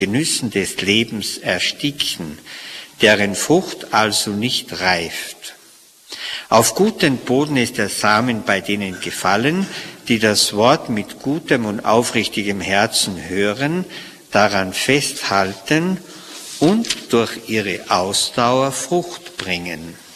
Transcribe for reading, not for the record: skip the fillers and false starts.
Genüssen des Lebens ersticken, deren Frucht also nicht reift. Auf guten Boden ist der Samen bei denen gefallen, die das Wort mit gutem und aufrichtigem Herzen hören, daran festhalten und durch ihre Ausdauer Frucht bringen.